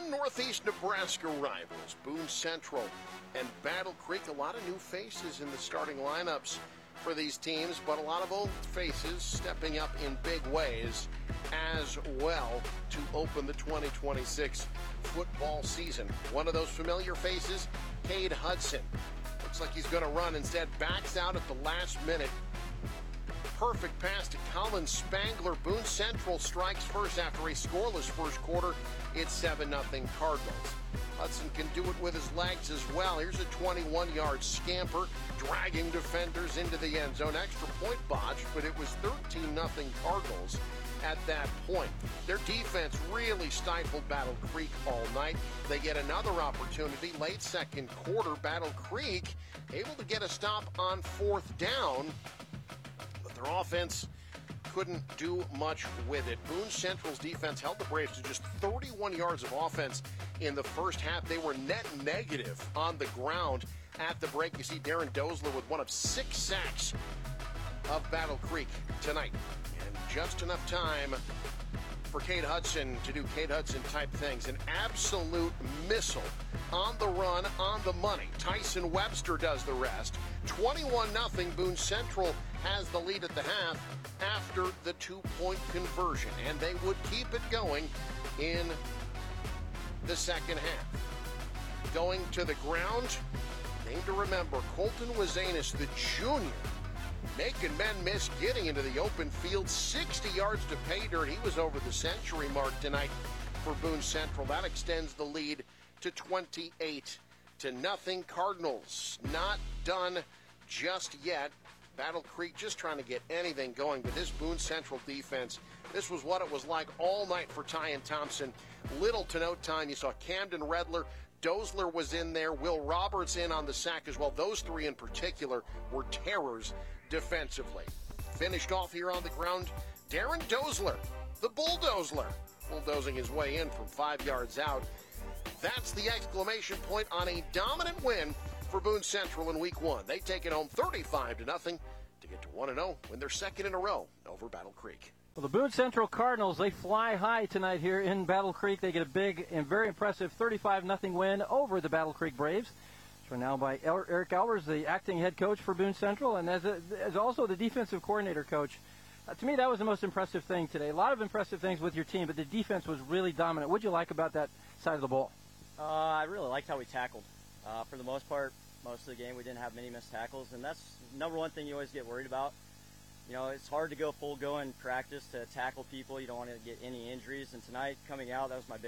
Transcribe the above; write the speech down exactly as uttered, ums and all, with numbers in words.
Northeast Nebraska rivals, Boone Central and Battle Creek. A lot of new faces in the starting lineups for these teams, but a lot of old faces stepping up in big ways as well to open the twenty twenty-six football season. One of those familiar faces, Cade Hudson. Looks like he's going to run, instead backs out at the last minute. Perfect pass to Colin Spangler. Boone Central strikes first after a scoreless first quarter. It's seven nothing Cardinals. Hudson can do it with his legs as well. Here's a twenty-one yard scamper, dragging defenders into the end zone. Extra point botched, but it was thirteen nothing Cardinals at that point. Their defense really stifled Battle Creek all night. They get another opportunity late second quarter. Battle Creek able to get a stop on fourth down, but their offense couldn't do much with it. Boone Central's defense held the Braves to just thirty-one yards of offense in the first half. They were net negative on the ground at the break. You see Darren Dozler with one of six sacks of Battle Creek tonight. And just enough time for Cade Hudson to do Cade Hudson type things. An absolute missile on the run, on the money. Tyson Webster does the rest. twenty-one nothing. Boone Central has the lead at the half after the two-point conversion, and they would keep it going in the second half. Going to the ground, name to remember, Colton Wazanis, the junior, making men miss, getting into the open field, sixty yards to pay dirt. He was over the century mark tonight for Boone Central. That extends the lead to twenty-eight to nothing. Cardinals not done just yet. Battle Creek just trying to get anything going, but this Boone Central defense, this was what it was like all night for Tyan Thompson. Little to no time. You saw Camden Redler, Dozler was in there, Will Roberts in on the sack as well. Those three in particular were terrors defensively. Finished off here on the ground, Darren Dozler, the Bulldozler, bulldozing his way in from five yards out. That's the exclamation point on a dominant win for Boone Central in week one. They take it home thirty-five to nothing to get to one and oh, win their second in a row over Battle Creek. Well, the Boone Central Cardinals, they fly high tonight here in Battle Creek. They get a big and very impressive thirty-five nothing win over the Battle Creek Braves. So now by Eric Albers, the acting head coach for Boone Central, and as, a, as also the defensive coordinator coach. Uh, to me, that was the most impressive thing today. A lot of impressive things with your team, but the defense was really dominant. What did you like about that side of the ball? Uh, I really liked how we tackled. Uh, for the most part, most of the game we didn't have many missed tackles, and that's number one thing you always get worried about. You know, it's hard to go full go in practice to tackle people. You don't want to get any injuries, and tonight coming out, that was my